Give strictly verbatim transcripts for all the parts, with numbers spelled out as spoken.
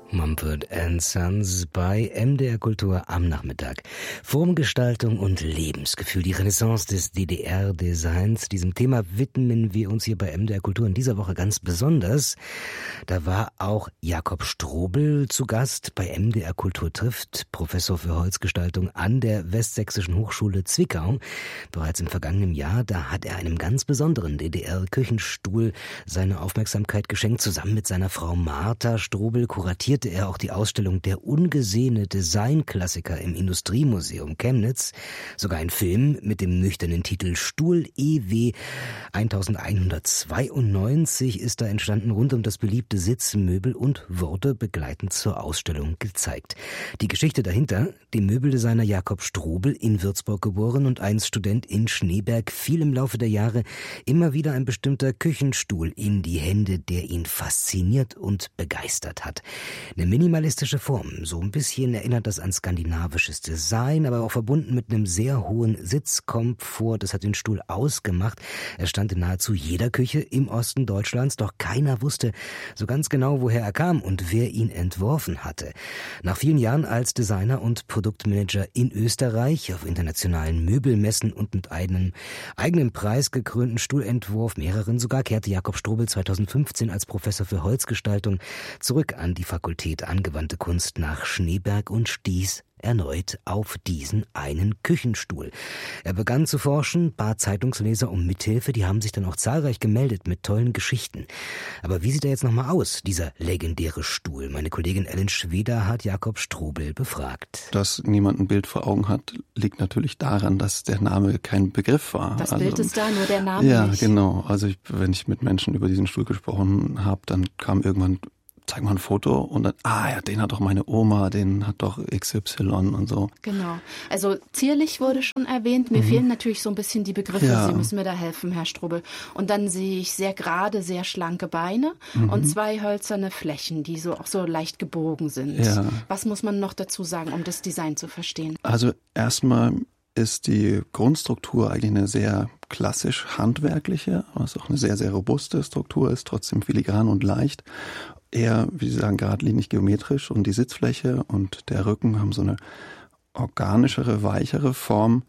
Mumford and Sons bei M D R Kultur am Nachmittag. Formgestaltung und Lebensgefühl, die Renaissance des D D R-Designs. Diesem Thema widmen wir uns hier bei M D R Kultur in dieser Woche ganz besonders. Da war auch Jakob Strobel zu Gast bei M D R Kultur trifft, Professor für Holzgestaltung an der Westsächsischen Hochschule Zwickau. Bereits im vergangenen Jahr, da hat er einem ganz besonderen D D R-Küchenstuhl seine Aufmerksamkeit geschenkt. Zusammen mit seiner Frau Martha Strobel kuratiert er auch die Ausstellung Der ungesehene Designklassiker im Industriemuseum Chemnitz. Sogar ein Film mit dem nüchternen Titel Stuhl E W elfhundertzweiundneunzig ist da entstanden, rund um das beliebte Sitzmöbel, und wurde begleitend zur Ausstellung gezeigt. Die Geschichte dahinter: dem Möbeldesigner Jakob Strobel, in Würzburg geboren und einst Student in Schneeberg, fiel im Laufe der Jahre immer wieder ein bestimmter Küchenstuhl in die Hände, der ihn fasziniert und begeistert hat. Eine minimalistische Form, so ein bisschen erinnert das an skandinavisches Design, aber auch verbunden mit einem sehr hohen Sitzkomfort. Das hat den Stuhl ausgemacht. Er stand in nahezu jeder Küche im Osten Deutschlands, doch keiner wusste so ganz genau, woher er kam und wer ihn entworfen hatte. Nach vielen Jahren als Designer und Produktmanager in Österreich, auf internationalen Möbelmessen und mit einem eigenen Preis gekrönten Stuhlentwurf, mehreren sogar, kehrte Jakob Strobel zweitausendfünfzehn als Professor für Holzgestaltung zurück an die Fakultät Angewandte Kunst nach Schneeberg und stieß erneut auf diesen einen Küchenstuhl. Er begann zu forschen, bat Zeitungsleser um Mithilfe, die haben sich dann auch zahlreich gemeldet mit tollen Geschichten. Aber wie sieht er jetzt nochmal aus, dieser legendäre Stuhl? Meine Kollegin Ellen Schweder hat Jakob Strobel befragt. Dass niemand ein Bild vor Augen hat, liegt natürlich daran, dass der Name kein Begriff war. Das also, Bild ist da, nur der Name ja, nicht. Ja, genau. Also ich, wenn ich mit Menschen über diesen Stuhl gesprochen habe, dann kam irgendwann: zeig mal ein Foto, und dann, ah ja, den hat doch meine Oma, den hat doch X Y und so. Genau. Also zierlich wurde schon erwähnt. Mir mhm. fehlen natürlich so ein bisschen die Begriffe. Ja. Sie müssen mir da helfen, Herr Strobel. Und dann sehe ich sehr gerade, sehr schlanke Beine mhm. und zwei hölzerne Flächen, die so auch so leicht gebogen sind. Ja. Was muss man noch dazu sagen, um das Design zu verstehen? Also erstmal ist die Grundstruktur eigentlich eine sehr klassisch handwerkliche, was auch eine sehr, sehr robuste Struktur ist, trotzdem filigran und leicht. Eher, wie Sie sagen, geradlinig geometrisch, und die Sitzfläche und der Rücken haben so eine organischere, weichere Form.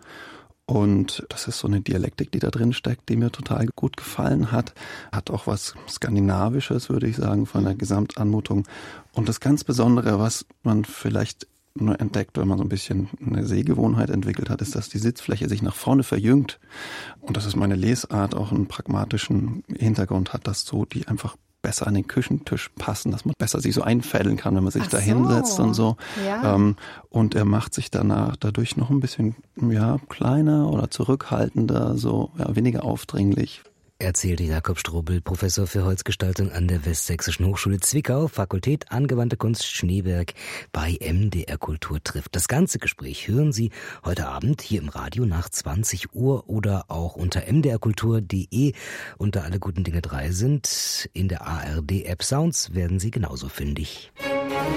Und das ist so eine Dialektik, die da drin steckt, die mir total gut gefallen hat. Hat auch was Skandinavisches, würde ich sagen, von der Gesamtanmutung. Und das ganz Besondere, was man vielleicht nur entdeckt, wenn man so ein bisschen eine Sehgewohnheit entwickelt hat, ist, dass die Sitzfläche sich nach vorne verjüngt. Und das ist meine Lesart, auch einen pragmatischen Hintergrund hat, dass so die einfach besser an den Küchentisch passen, dass man besser sich so einfädeln kann, wenn man sich Ach da hinsetzt so. und so. Ja. Ähm, und er macht sich danach dadurch noch ein bisschen ja kleiner oder zurückhaltender, so ja, weniger aufdringlich. Erzählte Jakob Strobel, Professor für Holzgestaltung an der Westsächsischen Hochschule Zwickau, Fakultät Angewandte Kunst Schneeberg bei M D R Kultur trifft. Das ganze Gespräch hören Sie heute Abend hier im Radio nach zwanzig Uhr oder auch unter m d r kultur punkt d e. Unter Alle guten Dinge drei sind in der A R D-App Sounds werden Sie genauso fündig.